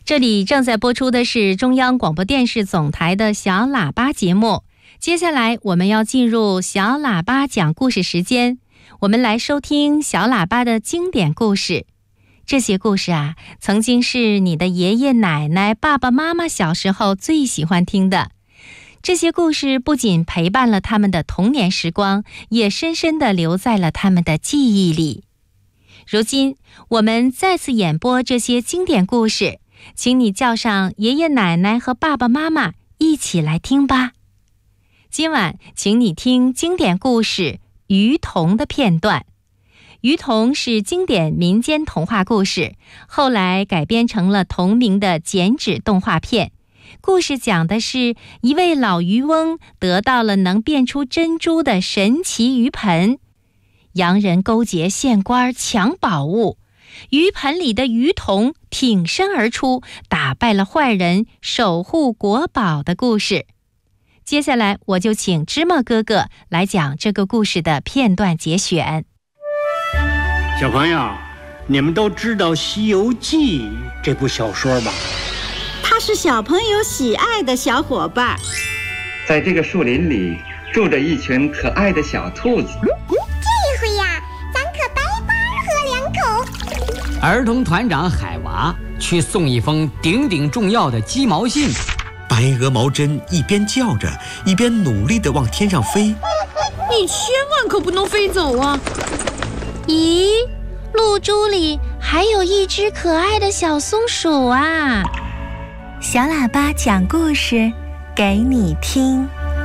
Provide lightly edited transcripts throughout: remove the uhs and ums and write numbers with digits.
这里正在播出的是中央广播电视总台的小喇叭节目。接下来我们要进入小喇叭讲故事时间，我们来收听小喇叭的经典故事。这些故事啊，曾经是你的爷爷奶奶、爸爸妈妈小时候最喜欢听的。这些故事不仅陪伴了他们的童年时光，也深深地留在了他们的记忆里。如今，我们再次演播这些经典故事，请你叫上爷爷奶奶和爸爸妈妈一起来听吧。今晚，请你听经典故事《鱼童》的片段。鱼童是经典民间童话故事，后来改编成了同名的剪纸动画片。故事讲的是一位老渔翁得到了能变出珍珠的神奇鱼盆，洋人勾结县官抢宝物，鱼盆里的鱼童挺身而出，打败了坏人，守护国宝的故事。接下来我就请芝麻哥哥来讲这个故事的片段节选。 小朋友，你们都知道《西游记》这部小说吧？ 它是小朋友喜爱的小伙伴。 在这个树林里住着一群可爱的小兔子。 这回呀，咱可白白喝两口。 儿童团长海娃去送一封顶顶重要的鸡毛信。 白鹅毛针一边叫着，一边努力地往天上飞。 你千万可不能飞走啊！ 咦，露珠里还有一只可爱的小松鼠啊！ 小喇叭讲故事给你听。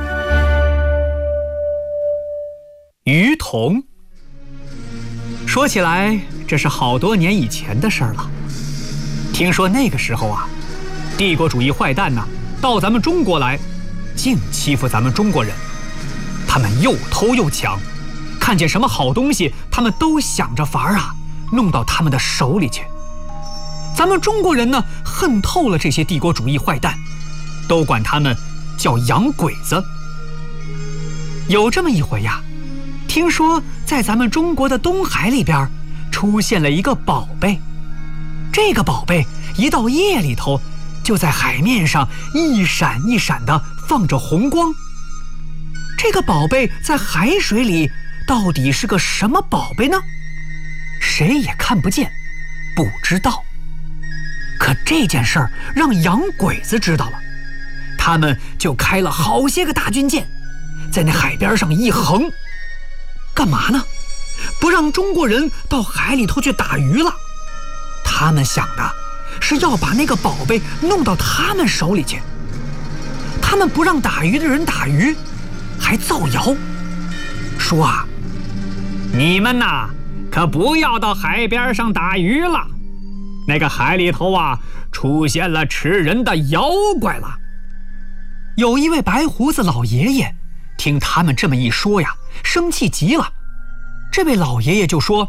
鱼童。说起来，这是好多年以前的事儿了。听说那个时候啊，帝国主义坏蛋呢，到咱们中国来，净欺负咱们中国人。他们又偷又抢，看见什么好东西，他们都想着法啊，弄到他们的手里去。咱们中国人呢，恨透了这些帝国主义坏蛋，都管他们叫洋鬼子。有这么一回呀，听说在咱们中国的东海里边出现了一个宝贝。这个宝贝一到夜里头，就在海面上一闪一闪地放着红光。这个宝贝在海水里到底是个什么宝贝呢？谁也看不见，不知道。可这件事儿让洋鬼子知道了，他们就开了好些个大军舰，在那海边上一横。干嘛呢？不让中国人到海里头去打鱼了。他们想的是要把那个宝贝弄到他们手里去。他们不让打鱼的人打鱼，还造谣说啊，你们呐，可不要到海边上打鱼了，那个海里头啊，出现了吃人的妖怪了。有一位白胡子老爷爷听他们这么一说呀，生气极了。这位老爷爷就说，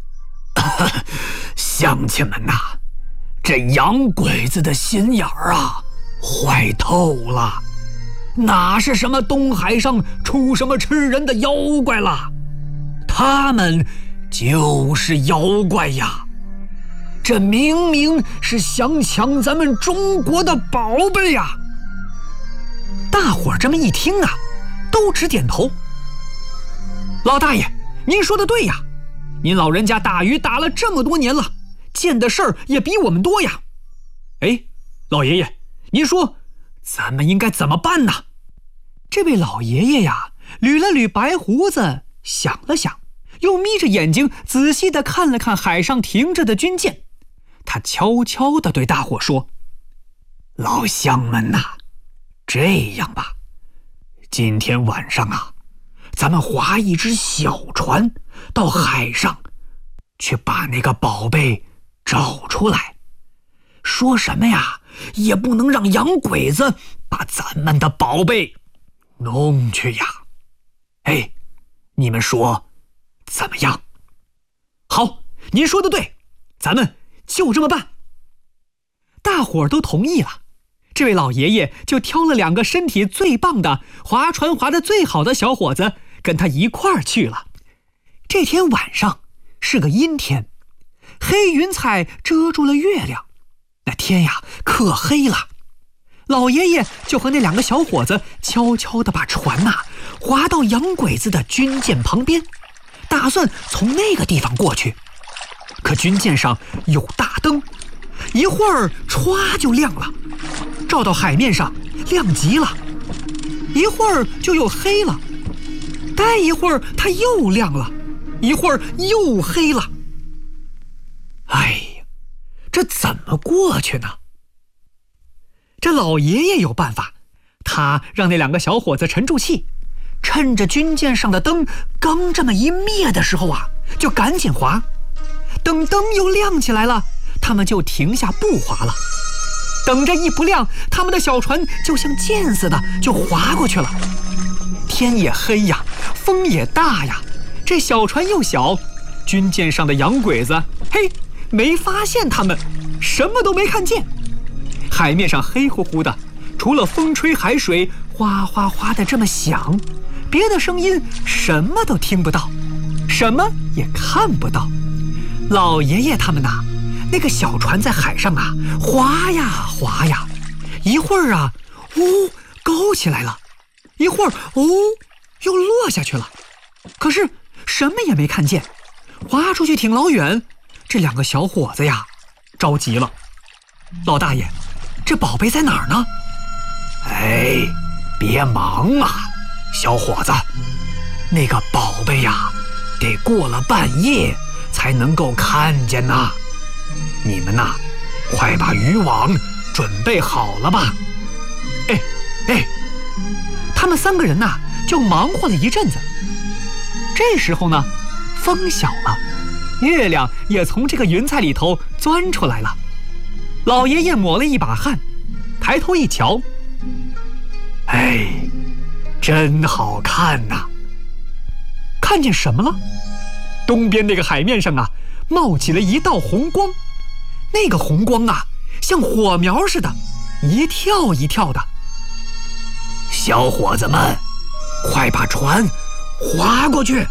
乡亲们呐，这洋鬼子的心眼儿啊，坏透了，哪是什么东海上出什么吃人的妖怪了，他们就是妖怪呀！这明明是想抢咱们中国的宝贝呀！大伙儿这么一听啊，都直点头。老大爷，您说的对呀，您老人家打鱼打了这么多年了，见的事儿也比我们多呀。哎，老爷爷，您说咱们应该怎么办呢？这位老爷爷呀，捋了捋白胡子，想了想，又眯着眼睛仔细地看了看海上停着的军舰。他悄悄地对大伙说，老乡们呐，这样吧，今天晚上啊，咱们划一只小船到海上，去把那个宝贝找出来。说什么呀，也不能让洋鬼子把咱们的宝贝弄去呀。哎，你们说怎么样？好，您说的对，咱们就这么办。大伙儿都同意了。这位老爷爷就挑了2个身体最棒的、划船划得最好的小伙子，跟他一块儿去了。这天晚上是个阴天，黑云彩遮住了月亮， 那天呀可黑了，老爷爷就和那2个小伙子悄悄地把船划到洋鬼子的军舰旁边，打算从那个地方过去。可军舰上有大灯，一会儿歘就亮了，照到海面上亮极了，一会儿就又黑了，待一会儿它又亮了，一会儿又黑了。哎呀，这怎么过去呢？这老爷爷有办法，他让那2个小伙子沉住气，趁着军舰上的灯刚这么一灭的时候就赶紧划。等灯又亮起来了，他们就停下不划了。等着一不亮，他们的小船就像箭似的就划过去了。天也黑呀，风也大呀，这小船又小，军舰上的洋鬼子没发现他们，什么都没看见。海面上黑乎乎的，除了风吹海水哗哗哗的这么响，别的声音什么都听不到，什么也看不到。老爷爷他们那个小船在海上划呀划呀，一会儿高起来了，一会儿又落下去了，可是什么也没看见，划出去挺老远。这2个小伙子着急了，老大爷，这宝贝在哪儿呢？别忙小伙子，那个宝贝得过了半夜才能够看见呢。你们快把渔网准备好了吧。他们3个人就忙活了一阵子。这时候呢，风小了，月亮也从这个云彩里头钻出来了。老爷爷抹了一把汗，抬头一瞧，真好看呐！看见什么了？东边那个海面上冒起了一道红光，那个红光像火苗似的，一跳一跳的。小伙子们，快把船划过去！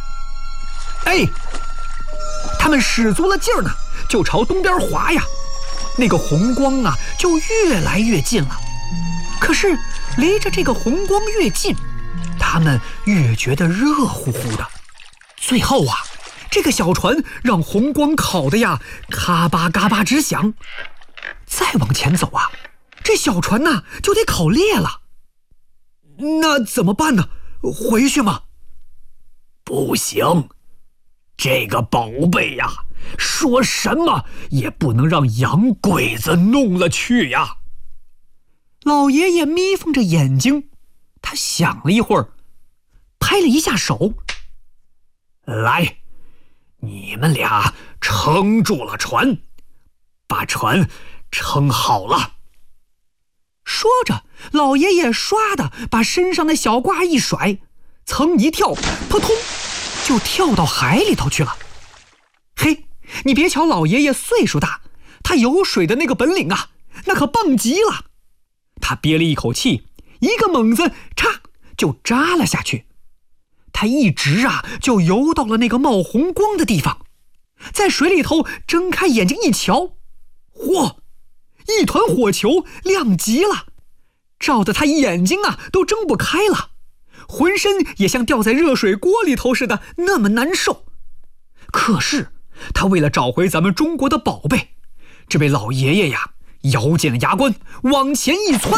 他们使足了劲儿就朝东边划呀。那个红光就越来越近了。可是离着这个红光越近，他们越觉得热乎乎的。最后这个小船让红光烤得咔吧嘎巴直响。再往前走这小船就得烤裂了。那怎么办呢？回去吗？不行，这个宝贝说什么也不能让洋鬼子弄了去呀。老爷爷眯缝着眼睛，他想了一会儿，拍了一下手，来，你们俩撑住了船，把船撑好了。说着，老爷爷唰的把身上的小褂一甩，噌一跳，扑通就跳到海里头去了。你别瞧老爷爷岁数大，他游水的那个本领那可棒极了。他憋了一口气，一个猛子，嚓就扎了下去。他一直就游到了那个冒红光的地方，在水里头睁开眼睛一瞧，嚯，一团火球亮极了，照得他眼睛都睁不开了，浑身也像吊在热水锅里头似的那么难受。可是他为了找回咱们中国的宝贝，这位老爷爷咬紧了牙关，往前一窜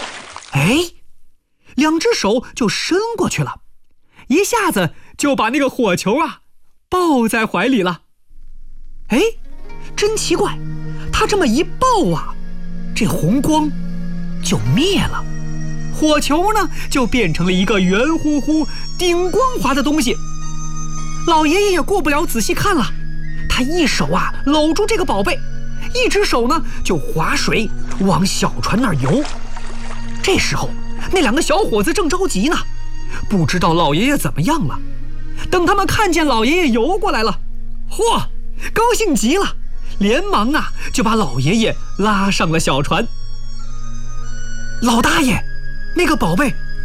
，2只手就伸过去了，一下子就把那个火球抱在怀里了。真奇怪，他这么一抱这红光就灭了，火球呢就变成了一个圆乎乎顶光滑的东西。老爷爷也顾不了仔细看了，他一手搂住这个宝贝，一只手呢就划水往小船那儿游。这时候那2个小伙子正着急呢，不知道老爷爷怎么样了。等他们看见老爷爷游过来了，嚯，高兴极了，连忙就把老爷爷拉上了小船。老大爷，那个宝贝